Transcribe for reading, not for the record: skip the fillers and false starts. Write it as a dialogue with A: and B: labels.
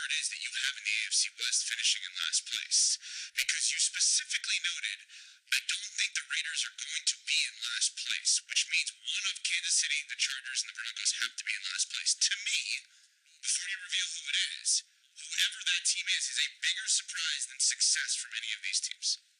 A: it is that you have in the AFC West finishing in last place. Because you specifically noted, I don't think the Raiders are going to be in last place, which means one of Kansas City, the Chargers, and the Broncos have to be in last place. To me, before you reveal who it is, whoever that team is a bigger surprise than success from any of these teams.